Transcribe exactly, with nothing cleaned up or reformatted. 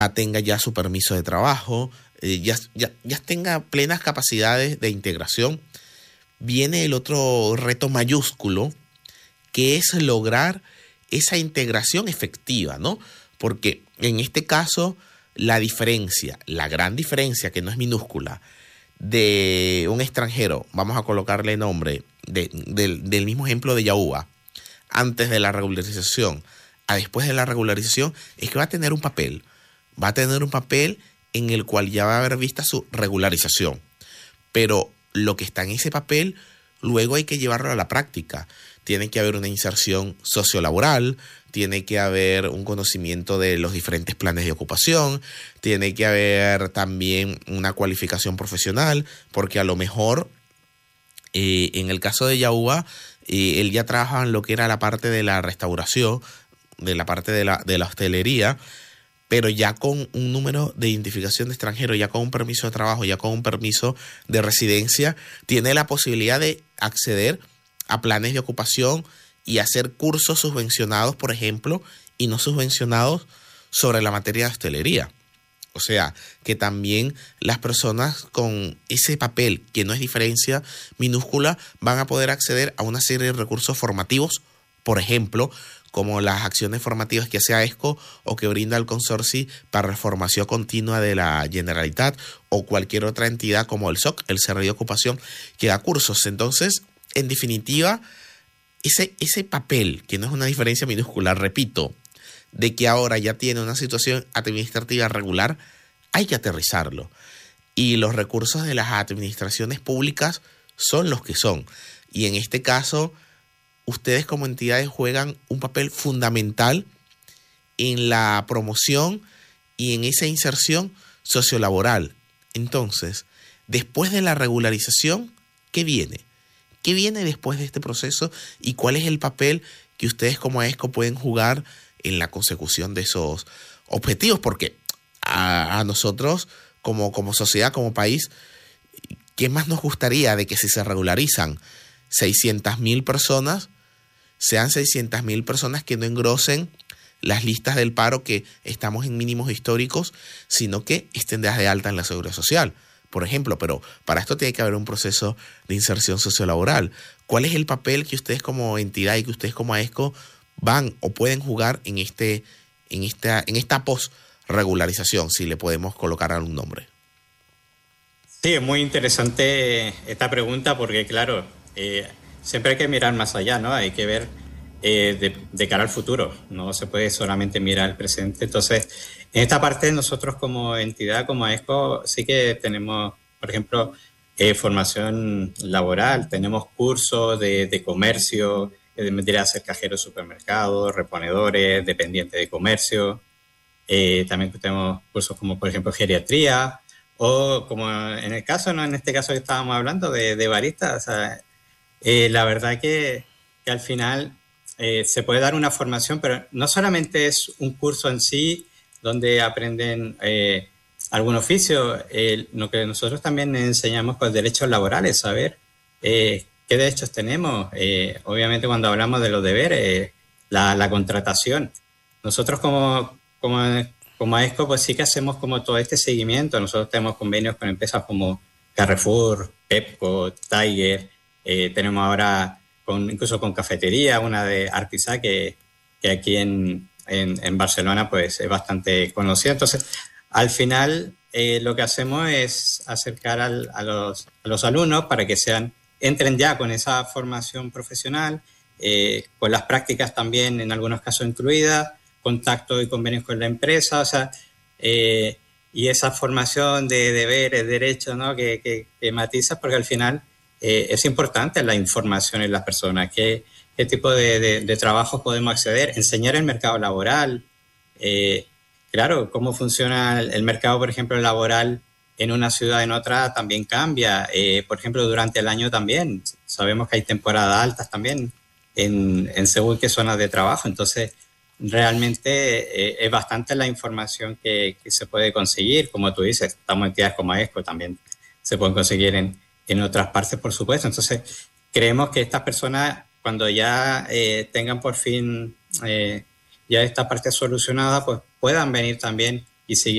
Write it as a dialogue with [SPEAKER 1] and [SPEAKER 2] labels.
[SPEAKER 1] tenga ya su permiso de trabajo, eh, ya, ya, ya tenga plenas capacidades de integración. Viene el otro reto mayúsculo, que es lograr esa integración efectiva, ¿no? Porque en este caso, la diferencia, la gran diferencia, que no es minúscula, de un extranjero, vamos a colocarle nombre, de, de, del mismo ejemplo de Yaúba, antes de la regularización a después de la regularización, es que va a tener un papel, va a tener un papel en el cual ya va a haber vista su regularización, pero lo que está en ese papel, luego hay que llevarlo a la práctica. Tiene que haber una inserción sociolaboral, tiene que haber un conocimiento de los diferentes planes de ocupación, tiene que haber también una cualificación profesional, porque a lo mejor, eh, en el caso de Yaúba, eh, él ya trabajaba en lo que era la parte de la restauración, de la parte de la, de la hostelería, pero ya con un número de identificación de extranjero, ya con un permiso de trabajo, ya con un permiso de residencia, tiene la posibilidad de acceder a planes de ocupación y hacer cursos subvencionados, por ejemplo, y no subvencionados sobre la materia de hostelería. O sea, que también las personas con ese papel, que no es diferencia minúscula, van a poder acceder a una serie de recursos formativos, por ejemplo, como las acciones formativas que hace AESCO o que brinda el Consorci para la Formación Continua de la Generalitat, o cualquier otra entidad como el S O C, el Servei d'Ocupació, que da cursos. Entonces, en definitiva, ese, ese papel, que no es una diferencia minúscula, repito, de que ahora ya tiene una situación administrativa regular, hay que aterrizarlo. Y los recursos de las administraciones públicas son los que son. Y en este caso, ustedes como entidades juegan un papel fundamental en la promoción y en esa inserción sociolaboral. Entonces, después de la regularización, ¿qué viene? ¿Qué viene después de este proceso y cuál es el papel que ustedes como AESCO pueden jugar en la consecución de esos objetivos? Porque a, a nosotros como, como sociedad, como país, ¿qué más nos gustaría de que si se regularizan seiscientas mil personas, sean seiscientas mil personas que no engrosen las listas del paro, que estamos en mínimos históricos, sino que estén de alta en la Seguridad Social, por ejemplo? Pero para esto tiene que haber un proceso de inserción sociolaboral. ¿Cuál es el papel que ustedes como entidad y que ustedes como AESCO van o pueden jugar en, este, en esta, en esta post-regularización, si le podemos colocar algún nombre?
[SPEAKER 2] Sí, es muy interesante esta pregunta porque, claro, eh, siempre hay que mirar más allá, ¿no? Hay que ver eh, de, de cara al futuro, no se puede solamente mirar el presente. Entonces, en esta parte nosotros como entidad, como AESCO, sí que tenemos, por ejemplo, eh, formación laboral, tenemos cursos de, de comercio, que vendría a ser cajeros de supermercados, reponedores, dependientes de comercio. Eh, también tenemos cursos como, por ejemplo, geriatría, o como en el caso, ¿no? En este caso que estábamos hablando de, de baristas. O sea, eh, la verdad que, que al final eh, se puede dar una formación, pero no solamente es un curso en sí donde aprenden eh, algún oficio. Eh, lo que nosotros también enseñamos, pues, derechos laborales, saber eh, qué derechos tenemos. Eh, obviamente cuando hablamos de los deberes, eh, la, la contratación. Nosotros como, como, como AESCO, pues sí que hacemos como todo este seguimiento. Nosotros tenemos convenios con empresas como Carrefour, Pepco, Tiger. Eh, tenemos ahora con, incluso con cafetería, una de Artisà, que, que aquí en, en, en Barcelona pues es bastante conocida. Entonces, al final eh, lo que hacemos es acercar al, a, los, a los alumnos para que sean, entren ya con esa formación profesional, eh, con las prácticas también en algunos casos incluidas, contacto y convenios con la empresa, o sea, eh, y esa formación de deberes, derechos, ¿no? que, que, que matiza, porque al final eh, es importante la información en las personas, qué, qué tipo de, de, de trabajos podemos acceder, enseñar el mercado laboral, eh, claro, cómo funciona el, el mercado, por ejemplo, laboral en una ciudad, en otra también cambia, eh, por ejemplo, durante el año también, sabemos que hay temporadas altas también en, en según qué zonas de trabajo, entonces realmente eh, es bastante la información que, que se puede conseguir. Como tú dices, estamos en entidades como AESCO, también se pueden conseguir en, en otras partes, por supuesto. Entonces, creemos que estas personas, cuando ya eh, tengan por fin eh, ya esta parte solucionada, pues puedan venir también y seguir